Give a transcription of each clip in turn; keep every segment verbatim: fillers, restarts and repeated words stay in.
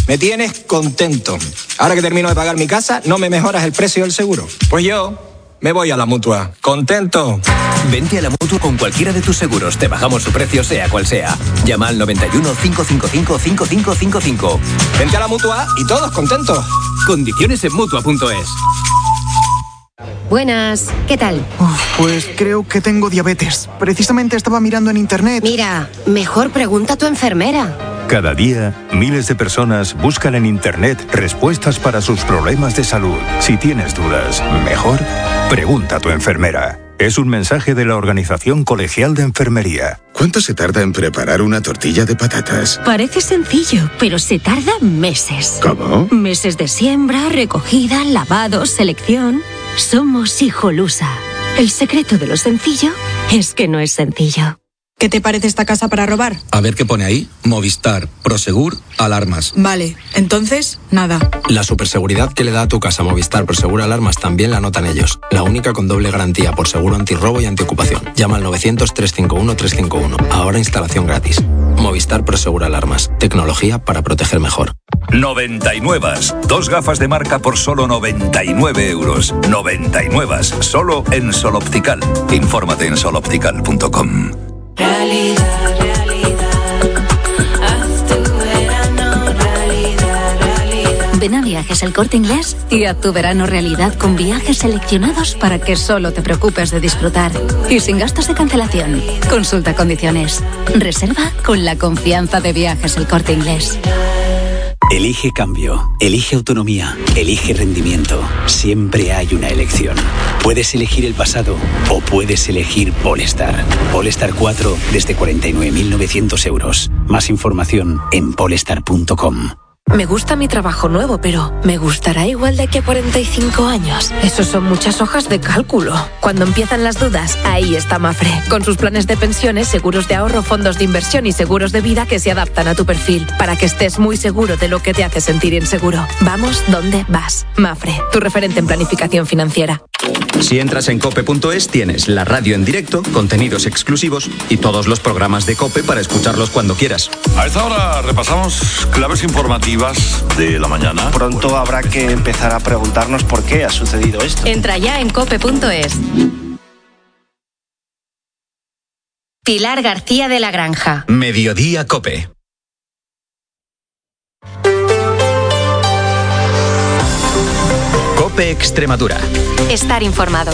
Me tienes contento. Ahora que termino de pagar mi casa, ¿no me mejoras el precio del seguro? Pues yo me voy a la Mutua. ¿Contento? Vente a la Mutua con cualquiera de tus seguros. Te bajamos su precio, sea cual sea. Llama al noventa y uno, cinco cinco cinco, cinco cinco cinco cinco. Vente a la Mutua y todos contentos. Condiciones en Mutua punto es. Buenas, ¿qué tal? Uf, pues creo que tengo diabetes. Precisamente estaba mirando en internet. Mira, mejor pregunta a tu enfermera. Cada día, miles de personas buscan en internet respuestas para sus problemas de salud. Si tienes dudas, mejor pregunta a tu enfermera. Es un mensaje de la Organización Colegial de Enfermería. ¿Cuánto se tarda en preparar una tortilla de patatas? Parece sencillo, pero se tarda meses. ¿Cómo? Meses de siembra, recogida, lavado, selección. Somos Hijolusa. El secreto de lo sencillo es que no es sencillo. ¿Qué te parece esta casa para robar? A ver qué pone ahí. Movistar, Prosegur, Alarmas. Vale, entonces, nada. La superseguridad que le da a tu casa Movistar Prosegur Alarmas también la notan ellos. La única con doble garantía por seguro antirrobo y antiocupación. Llama al novecientos, trescientos cincuenta y uno, trescientos cincuenta y uno. Ahora instalación gratis. Movistar Prosegur Alarmas. Tecnología para proteger mejor. noventa y nueve. Dos gafas de marca por solo noventa y nueve euros. noventa y nueve. Solo en Sol Optical. Infórmate en sol optical punto com. Realidad, realidad, haz tu verano realidad, realidad. Ven a Viajes El Corte Inglés y haz tu verano realidad con viajes seleccionados para que solo te preocupes de disfrutar y sin gastos de cancelación. Consulta condiciones. Reserva con la confianza de Viajes El Corte Inglés. Elige cambio, elige autonomía, elige rendimiento. Siempre hay una elección. Puedes elegir el pasado o puedes elegir Polestar. Polestar cuatro desde cuarenta y nueve mil novecientos euros. Más información en polestar punto com. Me gusta mi trabajo nuevo, pero ¿me gustará igual de aquí a cuarenta y cinco años? Eso son muchas hojas de cálculo. Cuando empiezan las dudas, ahí está Mafre, con sus planes de pensiones, seguros de ahorro, fondos de inversión y seguros de vida que se adaptan a tu perfil, para que estés muy seguro de lo que te hace sentir inseguro. Vamos donde vas. Mafre, tu referente en planificación financiera. Si entras en cope punto es, tienes la radio en directo, contenidos exclusivos y todos los programas de COPE para escucharlos cuando quieras. A esta hora repasamos claves informativas de la mañana. Pronto habrá que empezar a preguntarnos por qué ha sucedido esto. Entra ya en cope punto es. Pilar García de la Granja. Mediodía COPE. COPE Extremadura. Estar informado.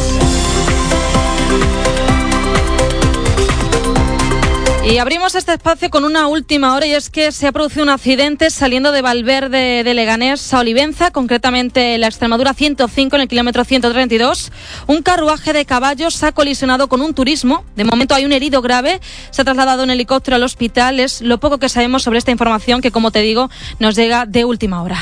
Y abrimos este espacio con una última hora, y es que se ha producido un accidente saliendo de Valverde de Leganés a Olivenza, concretamente en la Extremadura ciento cinco, en el kilómetro ciento treinta y dos. Un carruaje de caballos ha colisionado con un turismo. De momento hay un herido grave, se ha trasladado en helicóptero al hospital. Es lo poco que sabemos sobre esta información que, como te digo, nos llega de última hora.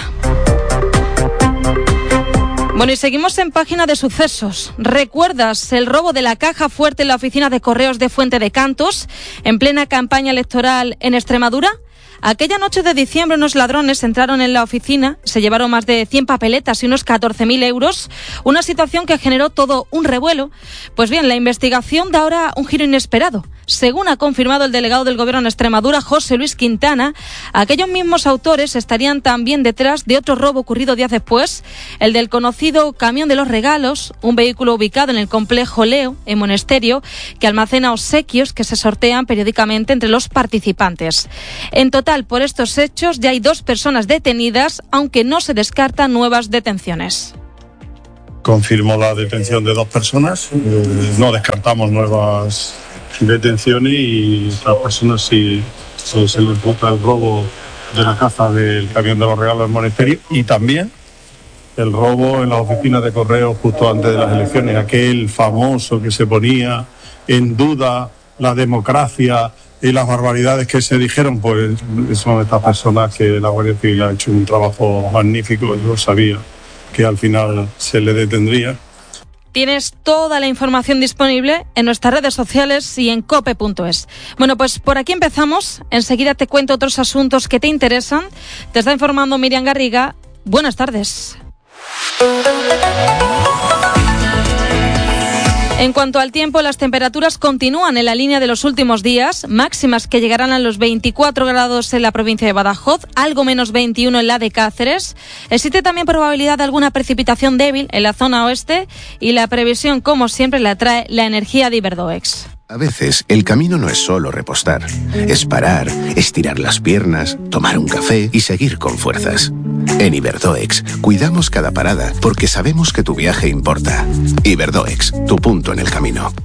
Bueno, y seguimos en página de sucesos. ¿Recuerdas el robo de la caja fuerte en la oficina de correos de Fuente de Cantos en plena campaña electoral en Extremadura? Aquella noche de diciembre unos ladrones entraron en la oficina, se llevaron más de cien papeletas y unos catorce mil euros, una situación que generó todo un revuelo. Pues bien, la investigación da ahora un giro inesperado. Según ha confirmado el delegado del Gobierno en Extremadura, José Luis Quintana, aquellos mismos autores estarían también detrás de otro robo ocurrido días después, el del conocido camión de los regalos, un vehículo ubicado en el complejo Leo, en Monesterio, que almacena obsequios que se sortean periódicamente entre los participantes. En total, por estos hechos ya hay dos personas detenidas, aunque no se descartan nuevas detenciones. Confirmo la detención de dos personas, eh, no descartamos nuevas detenciones, y las personas si, si se les imputa el robo de la caja del camión de los regalos del Monesterio, y también el robo en las oficinas de correo justo antes de las elecciones, aquel famoso que se ponía en duda la democracia y las barbaridades que se dijeron. Pues son estas personas que la Guardia Civil ha hecho un trabajo magnífico. Yo sabía que al final se le detendría. Tienes toda la información disponible en nuestras redes sociales y en cope punto es. Bueno, pues por aquí empezamos. Enseguida te cuento otros asuntos que te interesan. Te está informando Miriam Garriga. Buenas tardes. En cuanto al tiempo, las temperaturas continúan en la línea de los últimos días, máximas que llegarán a los veinticuatro grados en la provincia de Badajoz, algo menos veintiuno en la de Cáceres. Existe también probabilidad de alguna precipitación débil en la zona oeste y la previsión, como siempre, la trae la energía de Iberdoex. A veces el camino no es solo repostar, es parar, estirar las piernas, tomar un café y seguir con fuerzas. En Iberdoex cuidamos cada parada porque sabemos que tu viaje importa. Iberdoex, tu punto en el camino.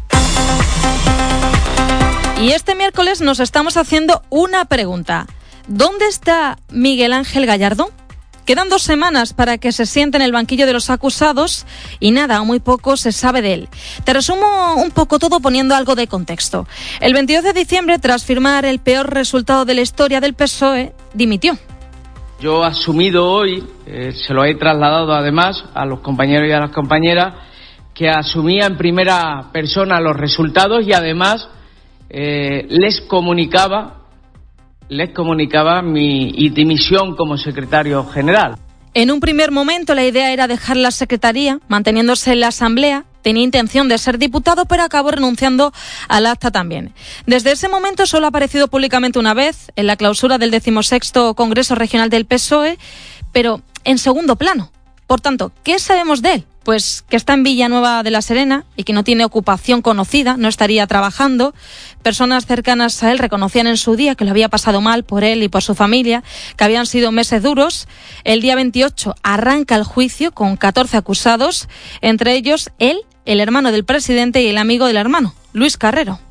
Y este miércoles nos estamos haciendo una pregunta. ¿Dónde está Miguel Ángel Gallardo? Quedan dos semanas para que se siente en el banquillo de los acusados y nada, muy poco se sabe de él. Te resumo un poco todo poniendo algo de contexto. El veintidós de diciembre, tras firmar el peor resultado de la historia del P S O E, dimitió. Yo he asumido hoy, eh, se lo he trasladado además a los compañeros y a las compañeras, que asumía en primera persona los resultados y además eh, les comunicaba les comunicaba mi dimisión como secretario general. En un primer momento la idea era dejar la secretaría, manteniéndose en la asamblea. Tenía intención de ser diputado, pero acabó renunciando al acta también. Desde ese momento solo ha aparecido públicamente una vez, en la clausura del decimosexto Congreso Regional del P S O E, pero en segundo plano. Por tanto, ¿qué sabemos de él? Pues que está en Villanueva de la Serena y que no tiene ocupación conocida, no estaría trabajando. Personas cercanas a él reconocían en su día que lo había pasado mal por él y por su familia, que habían sido meses duros. El día veintiocho arranca el juicio con catorce acusados, entre ellos él, el hermano del presidente y el amigo del hermano, Luis Carrero.